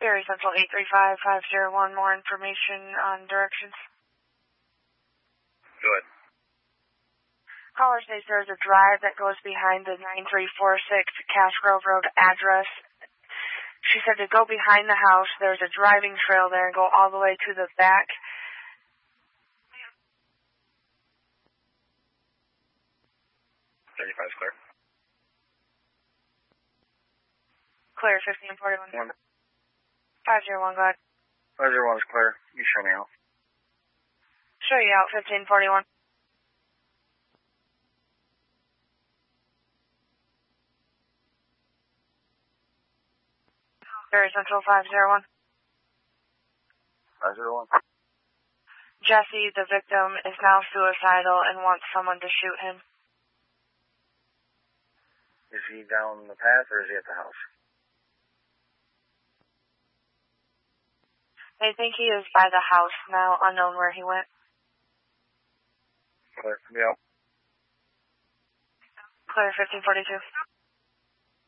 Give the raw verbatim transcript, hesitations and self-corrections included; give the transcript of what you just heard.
Gary Central eight three five, five zero one, more information on directions. Go ahead. Caller says there's a drive that goes behind the nine three four six Cash Grove Road address. She said to go behind the house, there's a driving trail there and go all the way to the back. thirty-five is clear. Clear, fifteen forty-one. five zero one, go ahead. five zero one is clear. You show me out. Show you out, fifteen forty-one. Gary Central five zero one. five zero one. Jesse, the victim, is now suicidal and wants someone to shoot him. Is he down the path or is he at the house? They think he is by the house now, unknown where he went. Clear. Yeah. Clear, fifteen forty-two.